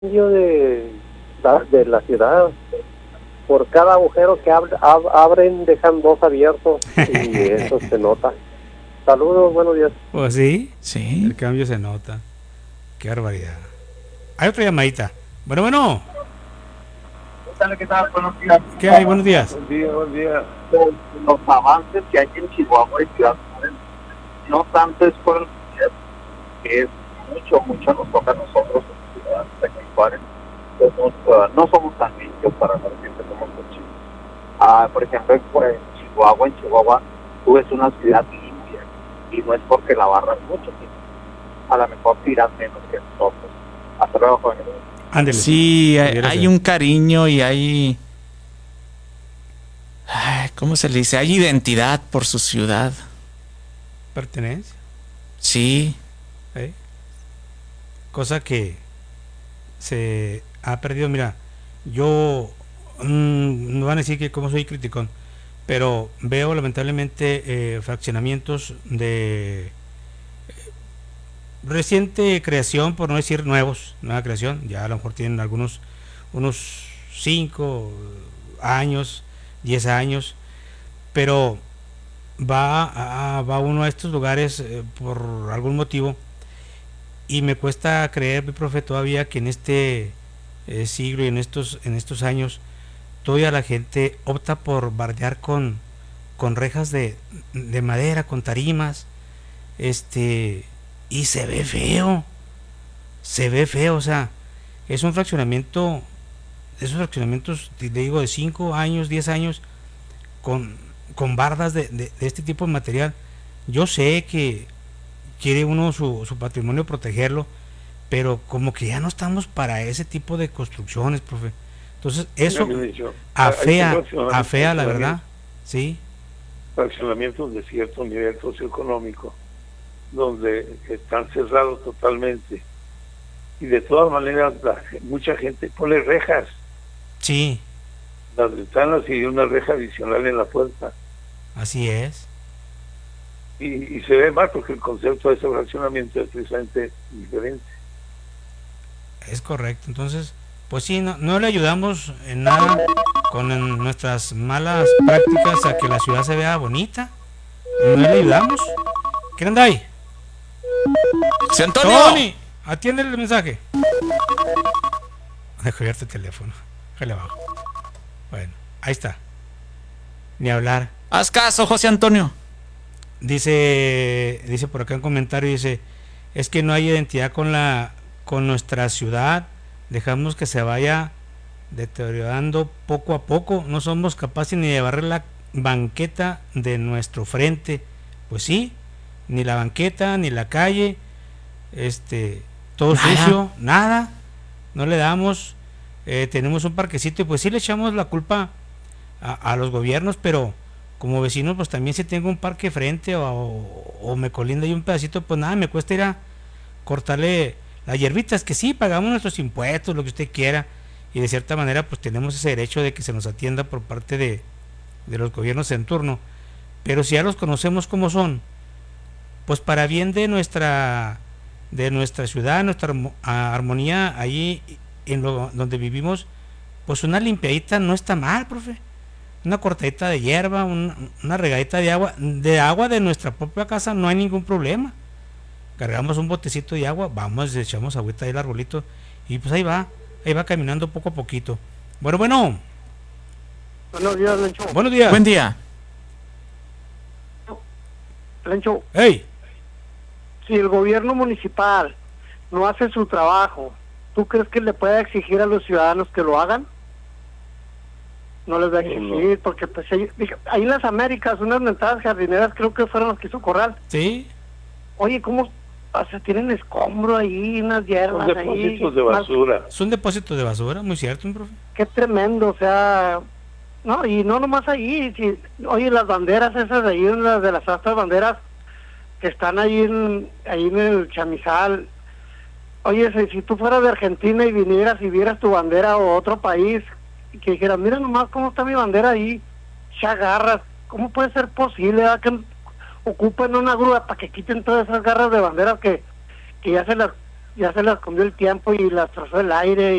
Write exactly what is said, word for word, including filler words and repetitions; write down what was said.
de la, de la ciudad. Por cada agujero que ab- ab- abren, dejan dos abiertos y eso se nota. Saludos, buenos días. Pues sí, Sí. el cambio se nota. Qué barbaridad. Hay otra llamadita. Bueno, bueno. ¿Qué tal? ¿Qué tal? Buenos días. ¿Qué hay? Buenos días. Buen día, buen día. Los, los avances que hay en Chihuahua y Ciudad Juárez, no tanto es por el gobierno, que es mucho, mucho nos toca a nosotros, los ciudadanos de aquí en Juárez. Somos, uh, no somos tan limpios para la gente como cochinos. Ah, por ejemplo, en pues, Chihuahua, en Chihuahua, tú ves una ciudad limpia y no es porque la barras mucho, sino a lo mejor tiras menos que nosotros. Hasta luego, jóvenes. Ándele. Sí, hay, Pudiera hay ser. un cariño y hay... Ay, ¿cómo se le dice? Hay identidad por su ciudad. Pertenencia. Sí, ¿eh? Cosa que se ha perdido. Mira, yo mm, no van a decir que como soy criticón, pero veo lamentablemente eh, fraccionamientos de eh, reciente creación, por no decir nuevos, nueva creación, ya a lo mejor tienen algunos unos cinco años, diez años, pero va a, va uno a estos lugares eh, por algún motivo y me cuesta creer, mi profe, todavía que en este eh, siglo y en estos en estos años todavía la gente opta por bardear con con rejas de, de madera, con tarimas, este y se ve feo, se ve feo, o sea, es un fraccionamiento, esos fraccionamientos, te digo, de cinco años, diez años, con, con bardas de, de, de este tipo de material. Yo sé que quiere uno su, su patrimonio protegerlo, pero como que ya no estamos para ese tipo de construcciones, profe. Entonces, eso afea, afea la verdad, ¿sí? Fraccionamientos de cierto nivel socioeconómico, donde están cerrados totalmente. Y de todas maneras, la, mucha gente pone rejas. Sí. Las ventanas y una reja adicional en la puerta. Así es. Y, y se ve mal porque el concepto de ese fraccionamiento es precisamente diferente. Es correcto. Entonces, pues sí, no, no le ayudamos en nada con en nuestras malas prácticas a que la ciudad se vea bonita. No le ayudamos. ¿Qué anda ahí? ¡Sí, Antonio! Tony, atiende el mensaje. Dejo abierto el teléfono. Déjale abajo. Bueno, ahí está. Ni hablar. Haz caso, José Antonio. Dice, dice por acá un comentario, dice, es que no hay identidad con la, con nuestra ciudad, dejamos que se vaya deteriorando poco a poco, no somos capaces ni de barrer la banqueta de nuestro frente. Pues sí, ni la banqueta, ni la calle, este, todo Nada. sucio, nada, no le damos, eh, tenemos un parquecito y pues sí le echamos la culpa a, a los gobiernos, pero como vecino pues también si tengo un parque frente o, o, o me colinda y un pedacito, pues nada, me cuesta ir a cortarle las hierbitas, que sí, pagamos nuestros impuestos, lo que usted quiera, y de cierta manera pues tenemos ese derecho de que se nos atienda por parte de, de los gobiernos en turno, pero si ya los conocemos como son, pues para bien de nuestra de nuestra ciudad, nuestra armonía ahí en lo, donde vivimos, pues una limpiadita no está mal, profe. Una cortadita de hierba, un, una regadita de agua, de agua de nuestra propia casa no hay ningún problema. Cargamos un botecito de agua, vamos, echamos agüita del arbolito y pues ahí va, ahí va caminando poco a poquito. Bueno, bueno. Buenos días, Lencho. Buenos días. Buen día. Lencho, Hey. si el gobierno municipal no hace su trabajo, ¿tú crees que le pueda exigir a los ciudadanos que lo hagan? No les va a exigir, no. Porque pues ahí, ahí en las Américas, unas mentadas jardineras creo que fueron las que hizo Corral. Sí. Oye, ¿cómo? O sea, tienen escombro ahí, unas hierbas ahí. Son depósitos ahí, de basura. Son depósitos de basura, muy cierto, profe. Qué tremendo, o sea... No, y no nomás ahí, si, oye, las banderas esas de ahí, las de las astras banderas que están ahí en, ahí en el chamizal. Oye, si, si tú fueras de Argentina y vinieras y vieras tu bandera o otro país, y que dijeras, mira nomás cómo está mi bandera ahí, ya garras, ¿cómo puede ser posible ¿verdad? Que ocupen una grúa para que quiten todas esas garras de banderas que, que ya se las ya se las comió el tiempo y las trazó el aire